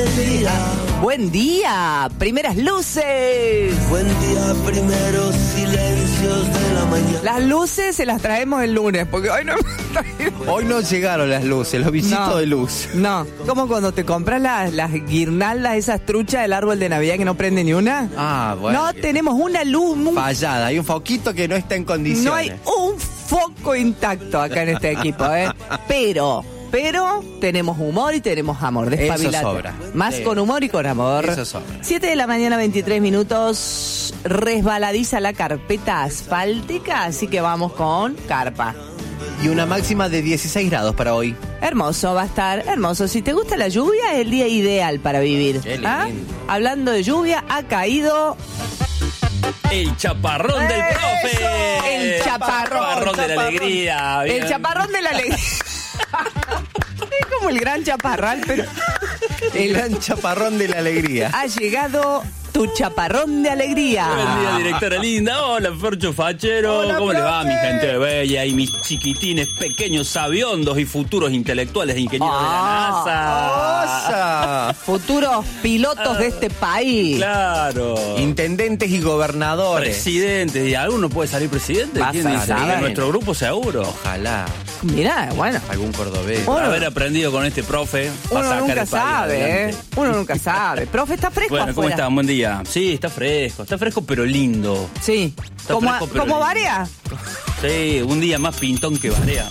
Buen día, primeras luces. Buen día, primeros silencios de la mañana. Las luces se las traemos el lunes, porque hoy no hemos traído. Hoy no llegaron las luces, los bichitos No. de luz. No, como cuando te compras las guirnaldas, esas truchas del árbol de Navidad que no prende ni una. Ah, bueno. No tenemos una luz muy... Fallada, hay un foquito que no está en condiciones. No hay un foco intacto acá en este equipo, Pero tenemos humor y tenemos amor. Despabilate. Eso sobra. Más Sí. con humor y con amor. Eso sobra. 7 de la mañana, 23 minutos. Resbaladiza la carpeta asfáltica, así que vamos con carpa. Y una máxima de 16 grados para hoy. Hermoso, va a estar hermoso. Si te gusta la lluvia, es el día ideal para vivir. Qué lindo. Hablando de lluvia, ha caído... El chaparrón del profe. El chaparrón. de la alegría. Bien. El chaparrón de la alegría. Es como el gran chaparral, pero... El gran chaparrón de la alegría. Ha llegado tu chaparrón de alegría. Buen día, directora linda. Hola, Fercho Fachero. Hola, ¿Cómo le va, profe? mi gente bella y mis chiquitines pequeños sabiondos y futuros intelectuales e ingenieros de la NASA? ¡Osa! Futuros pilotos de este país. Claro. Intendentes y gobernadores. Presidentes. ¿Y alguno puede salir presidente? Vas ¿Quién a dice? saber. En nuestro grupo seguro. Ojalá Mirá, bueno. algún cordobés. Bueno. Haber aprendido con este profe. va a Uno sacar nunca el país sabe, adelante. Uno nunca sabe. Profe, ¿está fresco Bueno, ¿cómo afuera? están? Buen día. Sí, está fresco pero lindo. Sí. Está ¿Como fresco, pero lindo. Varea? Sí, un día más pintón que Barea.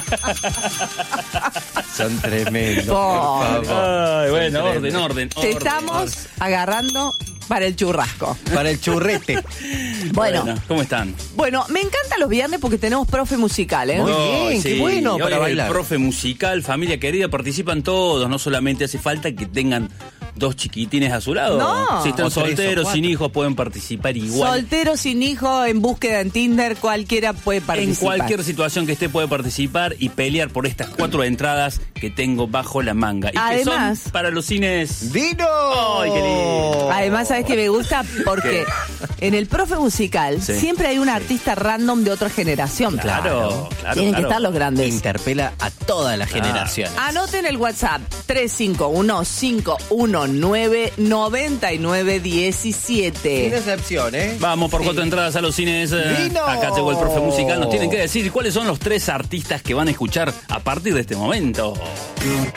Son tremendos, Pobre. por favor. Ay, bueno, Son orden. Te estamos agarrando para el churrasco. Para el churrete. Bueno, ¿Cómo están? bueno, me encantan los viernes porque tenemos profe musical, Muy bien, qué bueno hoy para es bailar. El profe musical, familia querida, participan todos. No solamente hace falta que tengan dos chiquitines a su lado. No. Si están O tres o solteros, cuatro. sin hijos, pueden participar igual. soltero sin hijo, en búsqueda en Tinder, cualquiera puede En participar. cualquier situación que esté puede participar y pelear por estas 4 entradas que tengo bajo la manga. Y Además- que son para los cines. ¡Dino! ¡Ay, qué lindo! Además, ¿sabes qué me gusta? Porque en el profe musical Sí. siempre hay un artista random de otra generación. Claro. Tienen que estar los grandes. Interpela a todas las generaciones. Anoten el WhatsApp 351-519-9917. Sin excepción, ¿eh? Vamos por 4 entradas a los cines. ¡Vino! Acá llegó el profe musical. Nos tienen que decir cuáles son los 3 artistas que van a escuchar a partir de este momento.